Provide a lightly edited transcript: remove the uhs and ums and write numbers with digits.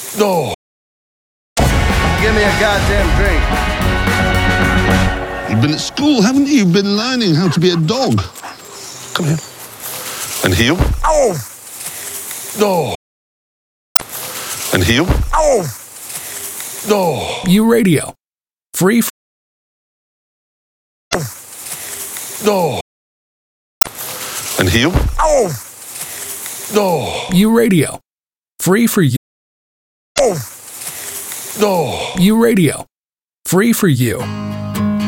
No. Give me a goddamn drink. You've been at school, haven't you? You've been learning how to be a dog. Come here. And heel. Oh. No. And heel. Oh. No. U Radio. Free. No. And heel. Oh. No. U Radio. Free for you. Oh. No. U Radio. Free for you.